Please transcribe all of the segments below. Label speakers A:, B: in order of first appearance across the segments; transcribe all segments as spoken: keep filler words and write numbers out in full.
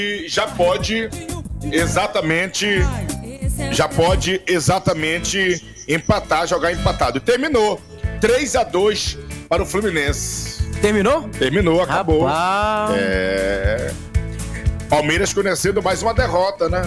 A: já pode exatamente, já pode exatamente empatar, jogar empatado. E terminou. três a dois para o Fluminense.
B: Terminou?
A: Terminou, acabou.
B: Rapaz.
A: É... Palmeiras conhecendo mais uma derrota, né?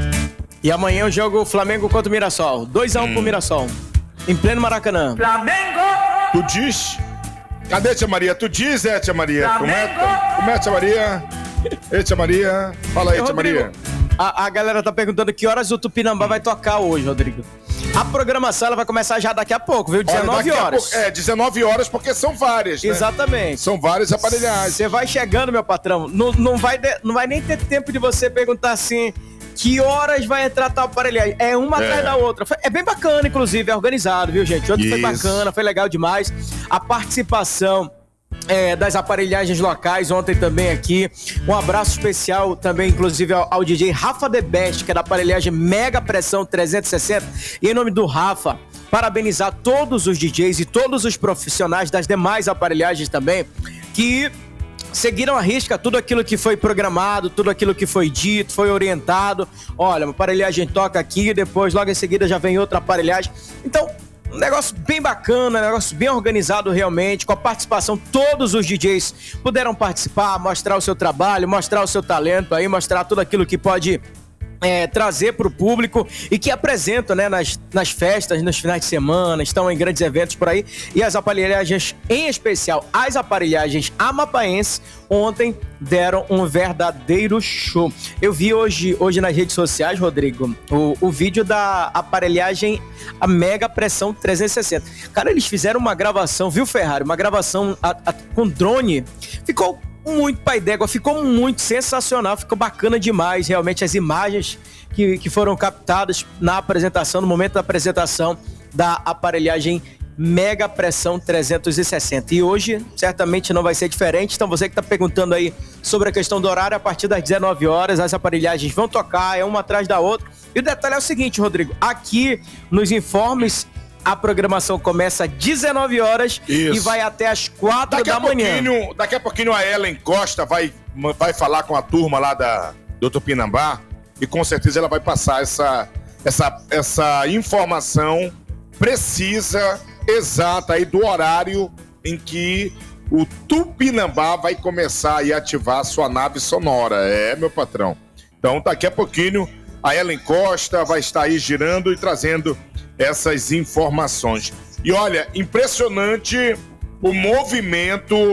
B: E amanhã o jogo Flamengo contra o Mirassol. dois a um hum. pro Mirassol. Em pleno Maracanã.
C: Flamengo!
A: Tu diz? Cadê, tia Maria? Tu diz, é, tia Maria? Como é, como é, tia Maria? Ei, tia Maria. Fala aí, tia Maria.
B: A, a galera tá perguntando que horas o Tupinambá vai tocar hoje, Rodrigo. A programação ela vai começar já daqui a pouco, viu? dezenove horas.
A: É, dezenove horas, porque são várias, né?
B: Exatamente.
A: São várias aparelhagens.
B: Você vai chegando, meu patrão. Não, não, vai de, não vai nem ter tempo de você perguntar assim... Que horas vai entrar tal aparelhagem? É uma é. atrás da outra. É bem bacana, inclusive, é organizado, viu, gente? Ontem foi bacana, foi legal demais. A participação é, das aparelhagens locais ontem também aqui. Um abraço especial também, inclusive, ao, ao D J Rafa The Best, que é da aparelhagem Mega Pressão trezentos e sessenta. E em nome do Rafa, parabenizar todos os D Js e todos os profissionais das demais aparelhagens também, que... seguiram à risca tudo aquilo que foi programado, tudo aquilo que foi dito, foi orientado. Olha, uma aparelhagem toca aqui, depois logo em seguida já vem outra aparelhagem. Então, um negócio bem bacana, um negócio bem organizado realmente, com a participação, todos os D Js puderam participar, mostrar o seu trabalho, mostrar o seu talento aí, mostrar tudo aquilo que pode... É, trazer para o público e que apresentam, né, nas, nas festas, nos finais de semana, estão em grandes eventos por aí. E as aparelhagens, em especial as aparelhagens amapaenses, ontem deram um verdadeiro show. Eu vi hoje, hoje nas redes sociais, Rodrigo, o, o vídeo da aparelhagem a Mega Pressão trezentos e sessenta. Cara, eles fizeram uma gravação, viu, Ferrari? Uma gravação a, a, com drone. Ficou muito pai d'égua, ficou muito sensacional, ficou bacana demais, realmente, as imagens que, que foram captadas na apresentação, no momento da apresentação da aparelhagem Mega Pressão trezentos e sessenta. E hoje, certamente não vai ser diferente, então você que está perguntando aí sobre a questão do horário, a partir das dezenove horas, as aparelhagens vão tocar, é uma atrás da outra. E o detalhe é o seguinte, Rodrigo, aqui nos informes, a programação começa às dezenove horas Isso. e vai até às quatro daqui da manhã.
A: Daqui a pouquinho a Ellen Costa vai, vai falar com a turma lá da, do Tupinambá e com certeza ela vai passar essa, essa, essa informação precisa, exata aí do horário em que o Tupinambá vai começar a ativar a sua nave sonora. É, meu patrão. Então daqui a pouquinho a Ellen Costa vai estar aí girando e trazendo essas informações. E olha, impressionante o movimento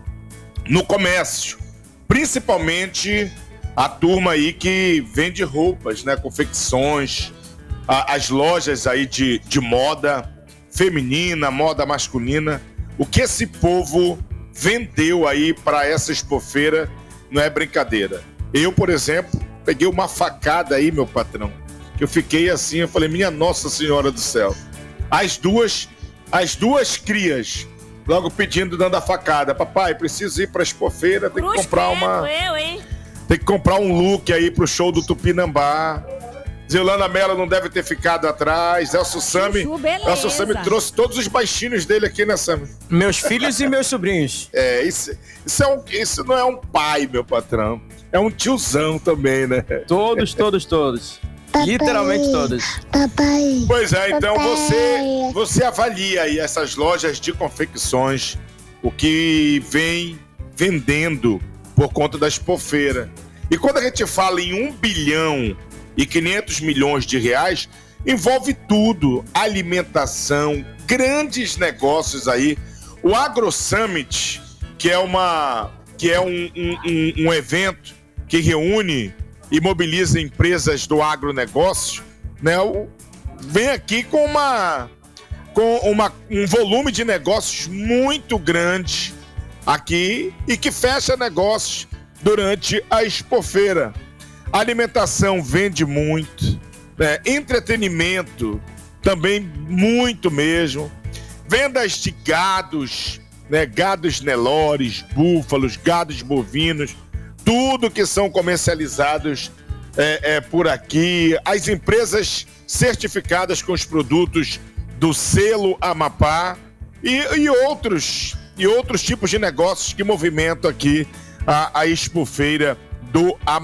A: no comércio, principalmente a turma aí que vende roupas, né, confecções, a, as lojas aí de, de moda feminina, moda masculina. O que esse povo vendeu aí para essa expofeira não é brincadeira. Eu, por exemplo, peguei uma facada aí, meu patrão. Eu fiquei assim, eu falei, minha Nossa Senhora do Céu. As duas, as duas crias, logo pedindo, dando a facada. Papai, preciso ir pra expofeira, tem que comprar uma...
D: Eu, hein?
A: Tem que comprar um look aí pro show do Tupinambá. Zilana Mello não deve ter ficado atrás. Elcio Sami, Elcio Sami trouxe todos os baixinhos dele aqui, né, Sami?
B: Meus filhos e meus sobrinhos.
A: É, isso, isso, é um, isso não é um pai, meu patrão. É um tiozão também, né?
B: Todos, todos, todos. Papai, literalmente todas.
C: Papai.
A: Pois é, então
C: papai.
A: você você avalia aí essas lojas de confecções, o que vem vendendo por conta da expofeira. E quando a gente fala em um bilhão e quinhentos milhões de reais, envolve tudo, alimentação, grandes negócios aí. O Agro Summit, que é, uma, que é um, um, um, um evento que reúne e mobiliza empresas do agronegócio, né? Vem aqui com, uma, com uma, um volume de negócios muito grande aqui e que fecha negócios durante a expofeira. A alimentação vende muito, né? Entretenimento também muito mesmo. Vendas de gados, né? Gados Nelores, búfalos, gados bovinos, tudo que são comercializados é, é, por aqui. As empresas certificadas com os produtos do selo Amapá e, e, outros, e outros tipos de negócios que movimentam aqui a, a expofeira do Amapá.